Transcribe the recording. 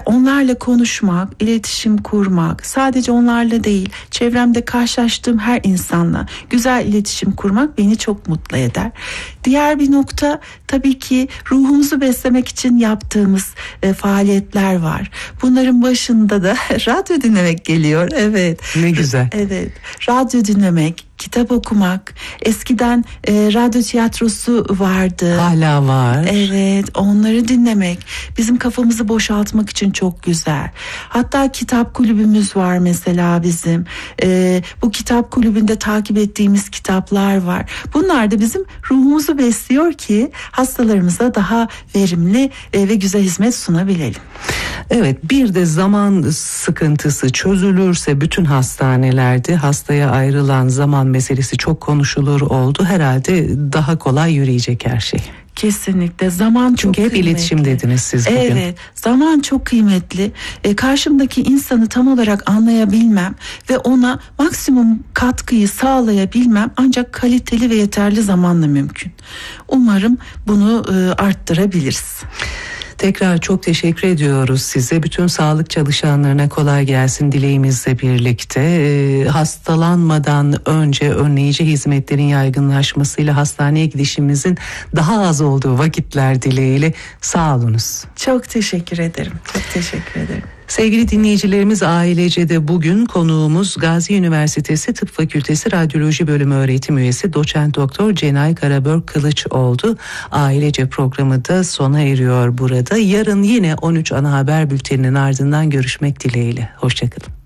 onlarla konuşmak, iletişim kurmak, sadece onlarla değil, çevremde karşılaştığım her insanla güzel iletişim kurmak beni çok mutlu eder. Diğer bir nokta tabii ki ruhumuzu beslemek için yaptığımız faaliyetler var. Bunların başında da radyo dinlemek geliyor. Evet. Ne güzel. Evet. Radyo dinlemek, kitap okumak. Eskiden radyo tiyatrosu vardı. Hala var. Evet, onları dinlemek bizim kafamızı boşaltmak için çok güzel. Hatta kitap kulübümüz var mesela bizim. Bu kitap kulübünde takip ettiğimiz kitaplar var. Bunlar da bizim ruhumuzu besliyor ki hastalarımıza daha verimli ve güzel hizmet sunabilelim. Evet, bir de zaman sıkıntısı çözülürse bütün hastanelerde hastaya ayrılan zaman meselesi çok konuşulur oldu. Herhalde daha kolay yürüyecek her şey. Kesinlikle zaman çok Çünkü hep kıymetli. iletişim dediniz siz bugün. Evet, zaman çok kıymetli. Karşımdaki insanı tam olarak anlayabilmem ve ona maksimum katkıyı sağlayabilmem ancak kaliteli ve yeterli zamanla mümkün. Umarım bunu arttırabiliriz. Tekrar çok teşekkür ediyoruz size. Bütün sağlık çalışanlarına kolay gelsin dileğimizle birlikte. Hastalanmadan önce önleyici hizmetlerin yaygınlaşmasıyla hastaneye gidişimizin daha az olduğu vakitler dileğiyle sağ olunuz. Çok teşekkür ederim. Çok teşekkür ederim. Sevgili dinleyicilerimiz, Ailece'de bugün konuğumuz Gazi Üniversitesi Tıp Fakültesi Radyoloji Bölümü öğretim üyesi Doçent Doktor Cenay Karabör Kılıç oldu. Ailece programı da sona eriyor burada. Yarın yine 13 ana haber bülteninin ardından görüşmek dileğiyle. Hoşçakalın.